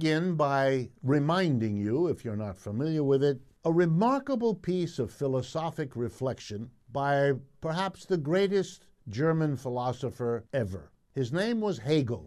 begin by reminding you, if you're not familiar with it, a remarkable piece of philosophic reflection by perhaps the greatest German philosopher ever. His name was Hegel,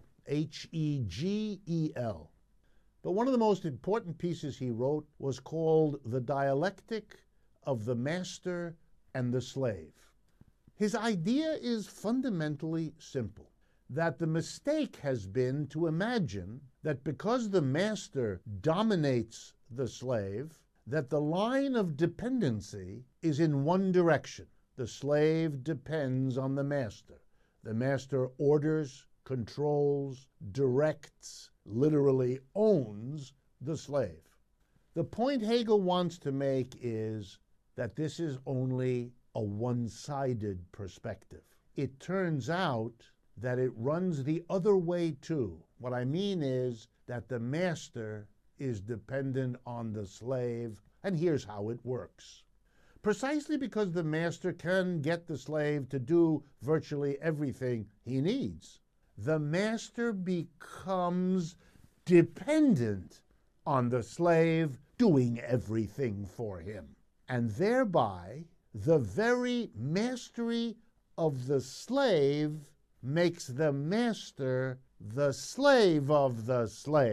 Hegel. But one of the most important pieces he wrote was called The Dialectic of the Master and the Slave. His idea is fundamentally simple, that the mistake has been to imagine that because the master dominates the slave, that the line of dependency is in one direction. The slave depends on the master. The master orders, controls, directs, literally owns the slave. The point Hegel wants to make is that this is only a one-sided perspective. It turns out that it runs the other way too. What I mean is that the master is dependent on the slave, and here's how it works. Precisely because the master can get the slave to do virtually everything he needs, the master becomes dependent on the slave doing everything for him. And thereby, the very mastery of the slave makes the master the slave of the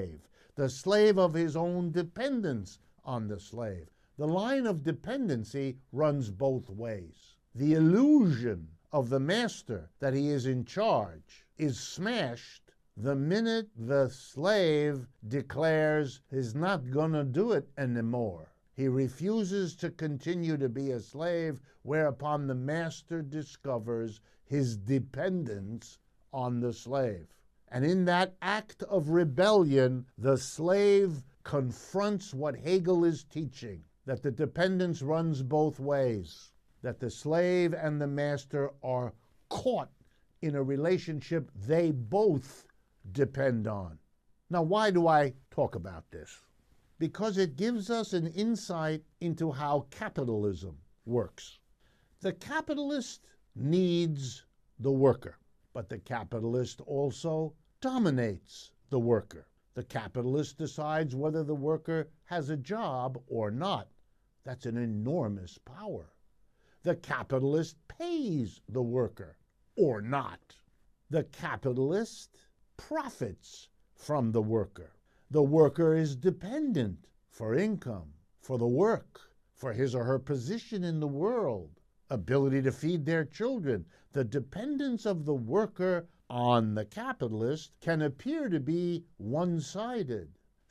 slave of his own dependence on the slave. The line of dependency runs both ways. The illusion of the master that he is in charge is smashed the minute the slave declares he's not gonna do it anymore. He refuses to continue to be a slave, whereupon the master discovers his dependence on the slave. And in that act of rebellion, the slave confronts what Hegel is teaching, that the dependence runs both ways, that the slave and the master are caught in a relationship they both depend on. Now, why do I talk about this? Because it gives us an insight into how capitalism works. The capitalist needs the worker, but the capitalist also dominates the worker. The capitalist decides whether the worker has a job or not. That's an enormous power. The capitalist pays the worker or not. The capitalist profits from the worker. The worker is dependent for income, for the work, for his or her position in the world, ability to feed their children. The dependence of the worker on the capitalist can appear to be one-sided,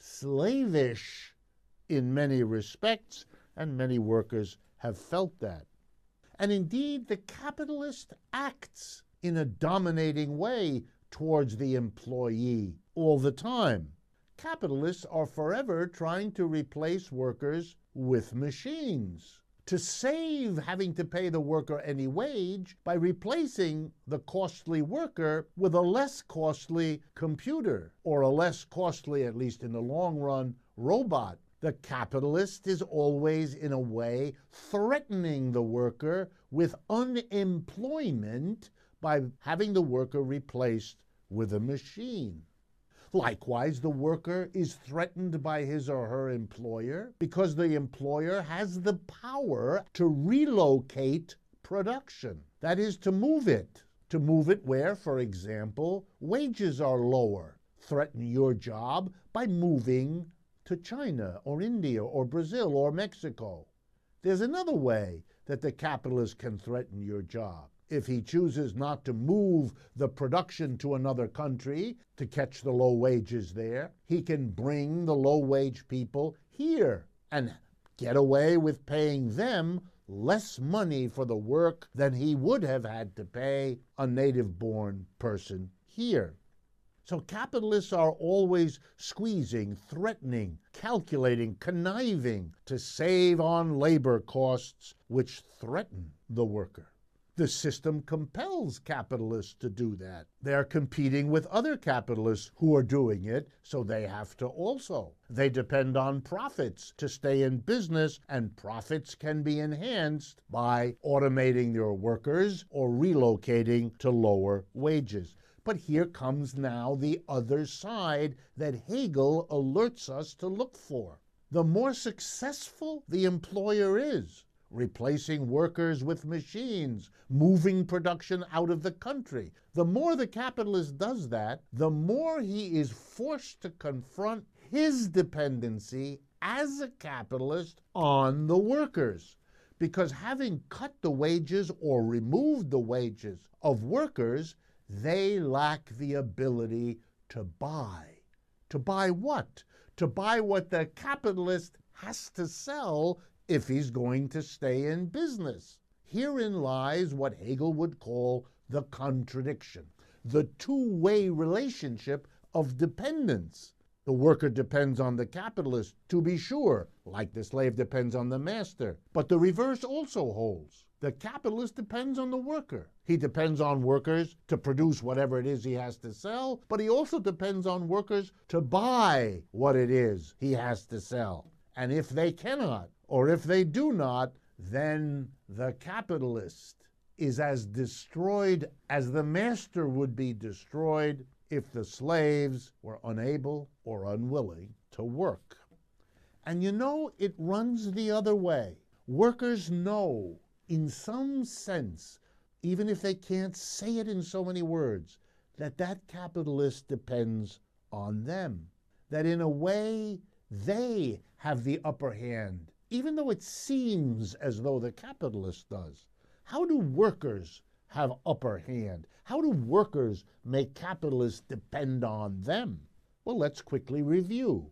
slavish in many respects, and many workers have felt that. And indeed, the capitalist acts in a dominating way towards the employee all the time. Capitalists are forever trying to replace workers with machines, to save having to pay the worker any wage by replacing the costly worker with a less costly computer, or a less costly, at least in the long run, robot. The capitalist is always, in a way, threatening the worker with unemployment by having the worker replaced with a machine. Likewise, the worker is threatened by his or her employer because the employer has the power to relocate production. That is, to move it. To move it where, for example, wages are lower. Threaten your job by moving to China or India or Brazil or Mexico. There's another way that the capitalist can threaten your job. If he chooses not to move the production to another country to catch the low wages there, he can bring the low-wage people here and get away with paying them less money for the work than he would have had to pay a native-born person here. So capitalists are always squeezing, threatening, calculating, conniving to save on labor costs which threaten the worker. The system compels capitalists to do that. They're competing with other capitalists who are doing it, so they have to also. They depend on profits to stay in business, and profits can be enhanced by automating their workers or relocating to lower wages. But here comes now the other side that Hegel alerts us to look for. The more successful the employer is, replacing workers with machines, moving production out of the country, the more the capitalist does that, the more he is forced to confront his dependency as a capitalist on the workers. Because having cut the wages or removed the wages of workers, they lack the ability to buy. To buy what? To buy what the capitalist has to sell if he's going to stay in business. Herein lies what Hegel would call the contradiction, the two-way relationship of dependence. The worker depends on the capitalist, to be sure, like the slave depends on the master. But the reverse also holds. The capitalist depends on the worker. He depends on workers to produce whatever it is he has to sell, but he also depends on workers to buy what it is he has to sell. And if they cannot, or if they do not, then the capitalist is as destroyed as the master would be destroyed if the slaves were unable or unwilling to work. And you know, it runs the other way. Workers know, in some sense, even if they can't say it in so many words, that that capitalist depends on them. That in a way, they have the upper hand, even though it seems as though the capitalist does. How do workers have upper hand? How do workers make capitalists depend on them? Well, let's quickly review.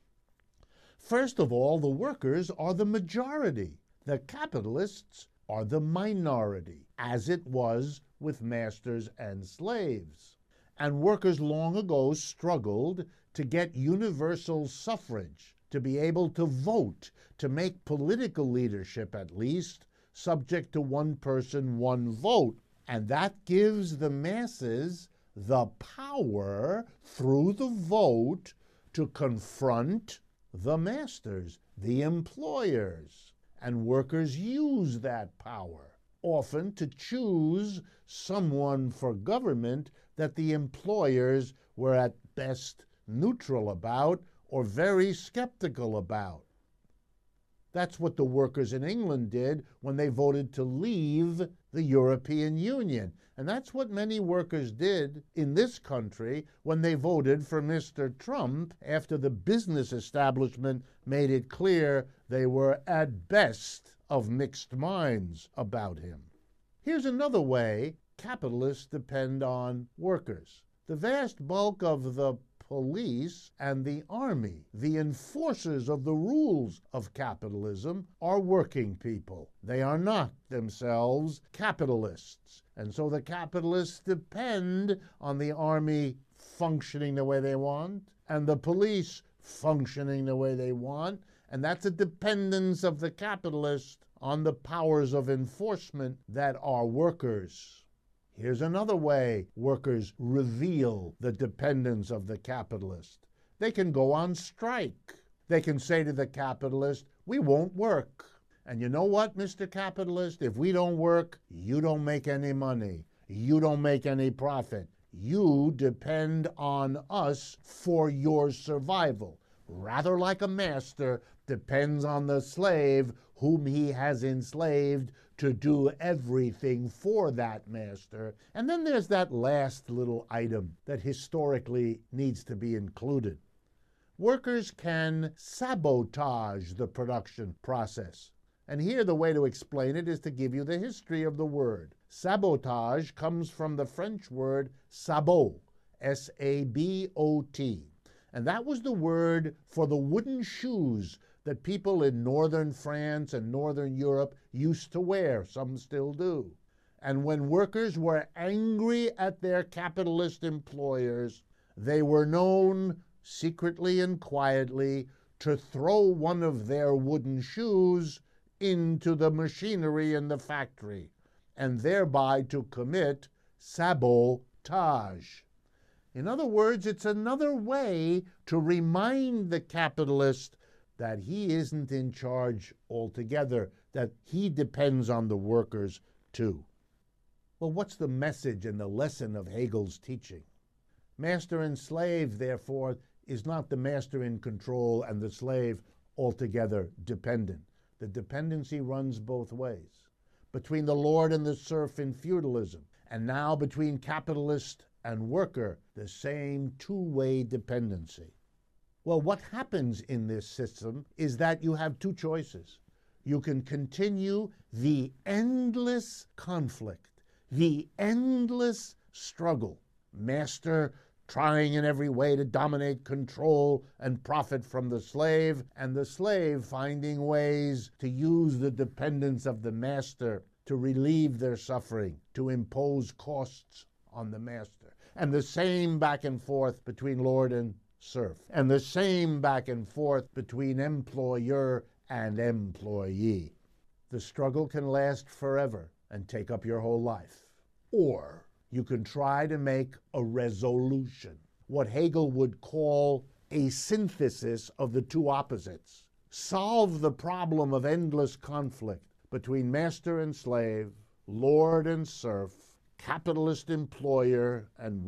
First of all, the workers are the majority. The capitalists are the minority, as it was with masters and slaves. And workers long ago struggled to get universal suffrage, to be able to vote, to make political leadership at least subject to one person, one vote. And that gives the masses the power through the vote to confront the masters, the employers. And workers use that power, often to choose someone for government that the employers were at best neutral about or very skeptical about. That's what the workers in England did when they voted to leave the European Union. And that's what many workers did in this country when they voted for Mr. Trump after the business establishment made it clear they were at best of mixed minds about him. Here's another way capitalists depend on workers. The vast bulk of the police and the army, the enforcers of the rules of capitalism, are working people. They are not themselves capitalists. And so the capitalists depend on the army functioning the way they want and the police functioning the way they want. And that's a dependence of the capitalist on the powers of enforcement that are workers. Here's another way workers reveal the dependence of the capitalist. They can go on strike. They can say to the capitalist, "We won't work. And you know what, Mr. Capitalist? If we don't work, you don't make any money. You don't make any profit. You depend on us for your survival." Rather like a master depends on the slave whom he has enslaved to do everything for that master. And then there's that last little item that historically needs to be included. Workers can sabotage the production process. And here the way to explain it is to give you the history of the word. Sabotage comes from the French word sabot, S-A-B-O-T. And that was the word for the wooden shoes that people in northern France and northern Europe used to wear. Some still do. And when workers were angry at their capitalist employers, they were known secretly and quietly to throw one of their wooden shoes into the machinery in the factory, and thereby to commit sabotage. In other words, it's another way to remind the capitalist that he isn't in charge altogether, that he depends on the workers too. Well, what's the message and the lesson of Hegel's teaching? Master and slave, therefore, is not the master in control and the slave altogether dependent. The dependency runs both ways. Between the lord and the serf in feudalism, and now between capitalist and worker, the same two-way dependency. Well, what happens in this system is that you have two choices. You can continue the endless conflict, the endless struggle, master trying in every way to dominate, control, and profit from the slave, and the slave finding ways to use the dependence of the master to relieve their suffering, to impose costs on the master. And the same back and forth between lord and serf, and the same back and forth between employer and employee. The struggle can last forever and take up your whole life. Or you can try to make a resolution, what Hegel would call a synthesis of the two opposites. Solve the problem of endless conflict between master and slave, lord and serf, capitalist employer and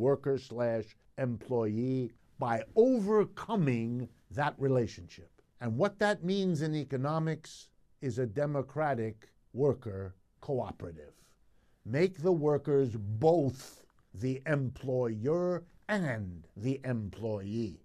worker/employee by overcoming that relationship. And what that means in economics is a democratic worker cooperative. Make the workers both the employer and the employee.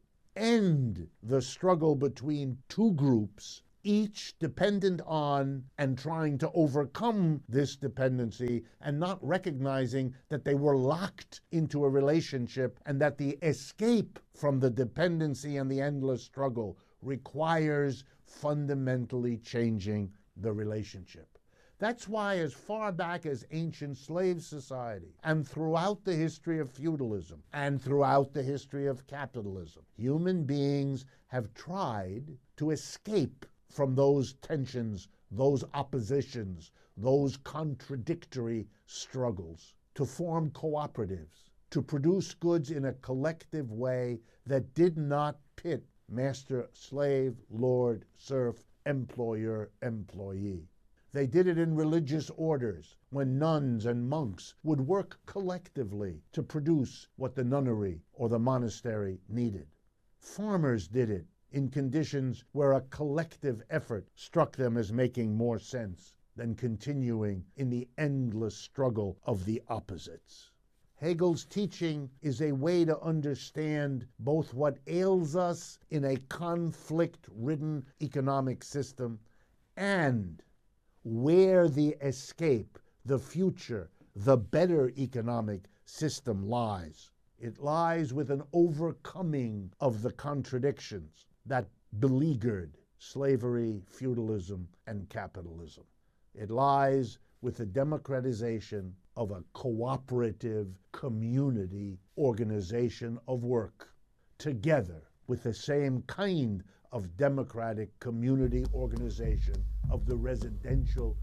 End the struggle between two groups, each dependent on and trying to overcome this dependency and not recognizing that they were locked into a relationship and that the escape from the dependency and the endless struggle requires fundamentally changing the relationship. That's why as far back as ancient slave society and throughout the history of feudalism and throughout the history of capitalism, human beings have tried to escape from those tensions, those oppositions, those contradictory struggles, to form cooperatives, to produce goods in a collective way that did not pit master, slave, lord, serf, employer, employee. They did it in religious orders, when nuns and monks would work collectively to produce what the nunnery or the monastery needed. Farmers did it in conditions where a collective effort struck them as making more sense than continuing in the endless struggle of the opposites. Hegel's teaching is a way to understand both what ails us in a conflict-ridden economic system and where the escape, the future, the better economic system lies. It lies with an overcoming of the contradictions that beleaguered slavery, feudalism, and capitalism. It lies with the democratization of a cooperative community organization of work, together with the same kind of democratic community organization of the residential